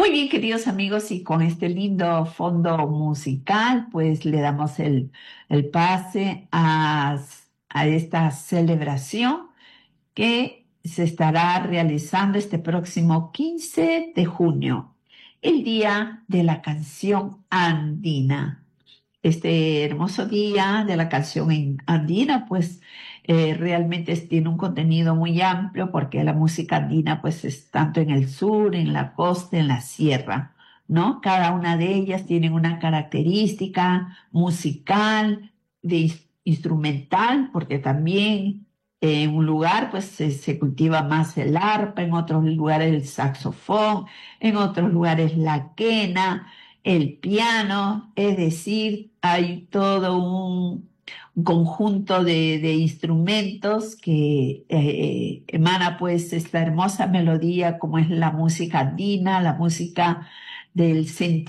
Muy bien, queridos amigos, y con este lindo fondo musical, pues le damos el pase a esta celebración que se estará realizando este próximo 15 de junio, el Día de la Canción Andina. Este hermoso día de la canción andina, pues realmente tiene un contenido muy amplio porque la música andina pues es tanto en el sur, en la costa, en la sierra, ¿no? Cada una de ellas tiene una característica musical, instrumental, porque también en un lugar pues se cultiva más el arpa, en otros lugares el saxofón, en otros lugares la quena, el piano, es decir, hay todo un conjunto de instrumentos que emana pues esta hermosa melodía como es la música andina, la música del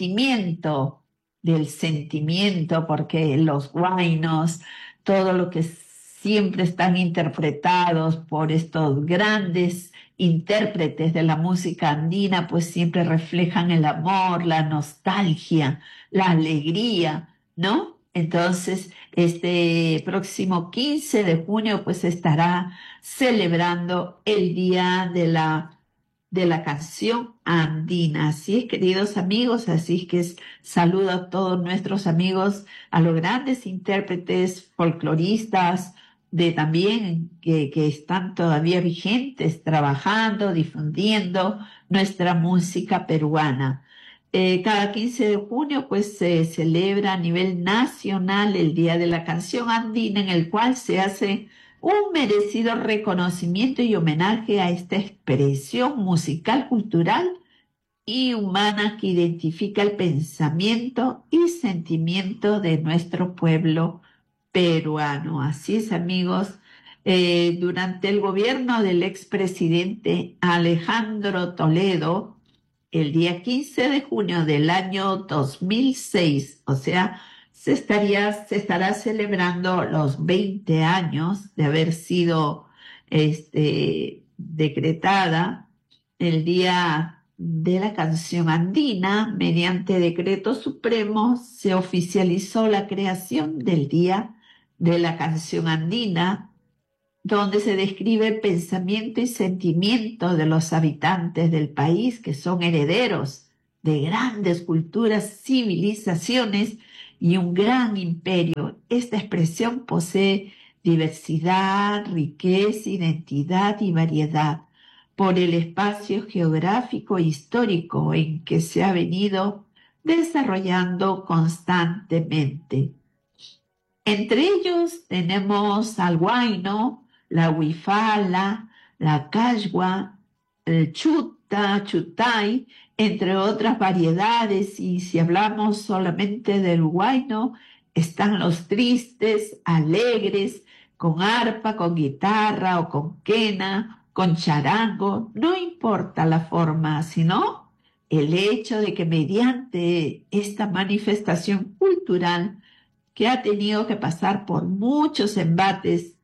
sentimiento, porque los huaynos, todo lo que siempre están interpretados por estos grandes intérpretes de la música andina, pues siempre reflejan el amor, la nostalgia, la alegría, ¿no? Entonces, este próximo 15 de junio, pues estará celebrando el Día de la Canción Andina. Así es, queridos amigos, así es que saludo a todos nuestros amigos, a los grandes intérpretes folcloristas, de también que están todavía vigentes, trabajando, difundiendo nuestra música peruana. Cada 15 de junio pues se celebra a nivel nacional el Día de la Canción Andina, en el cual se hace un merecido reconocimiento y homenaje a esta expresión musical, cultural y humana que identifica el pensamiento y sentimiento de nuestro pueblo peruano. Así es, amigos. Durante el gobierno del expresidente Alejandro Toledo, el día 15 de junio del año 2006, o sea, se estará celebrando los 20 años de haber sido decretada el Día de la Canción Andina. Mediante decreto supremo se oficializó la creación del Día de la Canción Andina, donde se describe el pensamiento y sentimiento de los habitantes del país, que son herederos de grandes culturas, civilizaciones y un gran imperio. Esta expresión posee diversidad, riqueza, identidad y variedad por el espacio geográfico e histórico en que se ha venido desarrollando constantemente. Entre ellos tenemos al huayno, la huifala, la cachua, el chuta, chutay, entre otras variedades. Y si hablamos solamente del huayno, están los tristes, alegres, con arpa, con guitarra o con quena, con charango. No importa la forma, sino el hecho de que mediante esta manifestación cultural que ha tenido que pasar por muchos embates,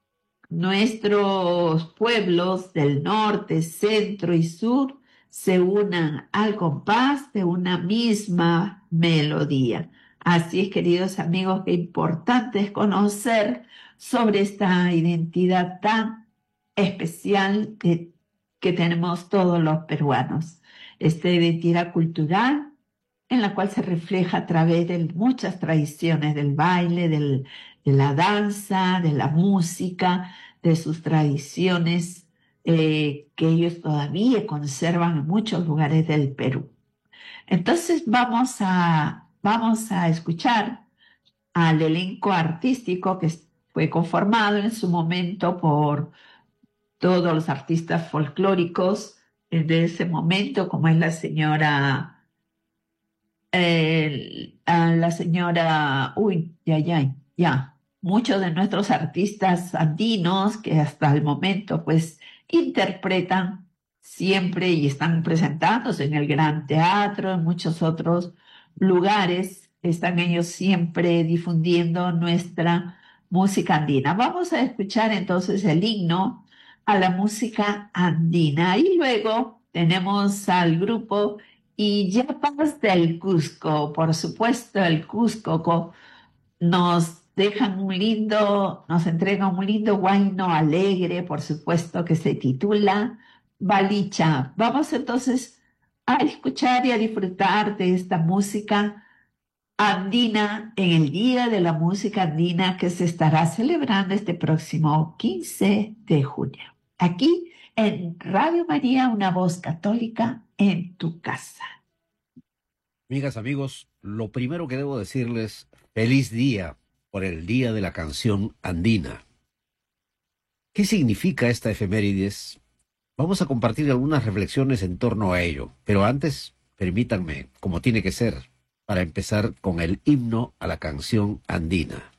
nuestros pueblos del norte, centro y sur se unan al compás de una misma melodía. Así es, queridos amigos, que importante es conocer sobre esta identidad tan especial que tenemos todos los peruanos. Esta identidad cultural en la cual se refleja a través de muchas tradiciones del baile, de la danza, de la música, de sus tradiciones que ellos todavía conservan en muchos lugares del Perú. Entonces vamos a escuchar al elenco artístico que fue conformado en su momento por todos los artistas folclóricos de ese momento, como es a la señora, uy, ya, muchos de nuestros artistas andinos que hasta el momento pues interpretan siempre y están presentándose en el Gran Teatro, en muchos otros lugares, están ellos siempre difundiendo nuestra música andina. Vamos a escuchar entonces el himno a la música andina y luego tenemos al grupo Y Chiapas del Cusco, por supuesto, el Cusco nos dejan un lindo, nos entrega un lindo huayno alegre, por supuesto, que se titula Balicha. Vamos entonces a escuchar y a disfrutar de esta música andina en el Día de la Música Andina que se estará celebrando este próximo 15 de junio. Aquí en Radio María, una voz católica en tu casa. Amigas, amigos, lo primero que debo decirles, feliz día por el Día de la Canción Andina. ¿Qué significa esta efemérides? Vamos a compartir algunas reflexiones en torno a ello, pero antes, permítanme, como tiene que ser, para empezar con el himno a la canción andina.